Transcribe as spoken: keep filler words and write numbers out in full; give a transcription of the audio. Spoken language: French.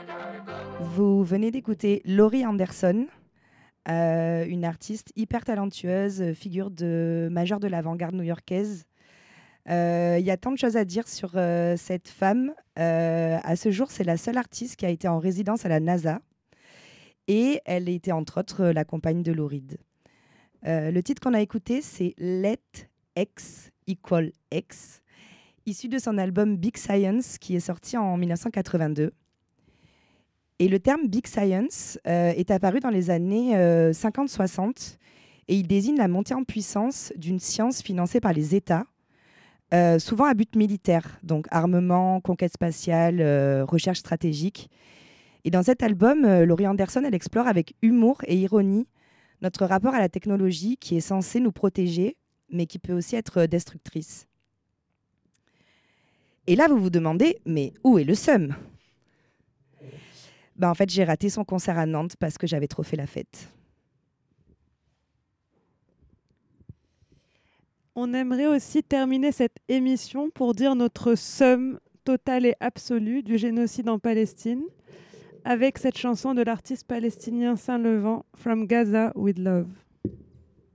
Vous venez d'écouter Laurie Anderson, euh, une artiste hyper talentueuse, figure de majeure de l'avant-garde new-yorkaise. Il euh, y a tant de choses à dire sur euh, cette femme. Euh, à ce jour, c'est la seule artiste qui a été en résidence à la NASA. Et elle était entre autres la compagne de Lou Reed. Euh, le titre qu'on a écouté, c'est Let X Equal X, issu de son album Big Science, qui est sorti en mille neuf cent quatre-vingt-deux. Et le terme Big Science euh, est apparu dans les années euh, cinquante soixante et il désigne la montée en puissance d'une science financée par les États, euh, souvent à but militaire, donc armement, conquête spatiale, euh, recherche stratégique. Et dans cet album, euh, Laurie Anderson, elle explore avec humour et ironie notre rapport à la technologie qui est censée nous protéger, mais qui peut aussi être destructrice. Et là, vous vous demandez, mais où est le seum ? Ben, en fait, j'ai raté son concert à Nantes parce que j'avais trop fait la fête. On aimerait aussi terminer cette émission pour dire notre seum total et absolu du génocide en Palestine avec cette chanson de l'artiste palestinien Saint Levant, From Gaza with Love.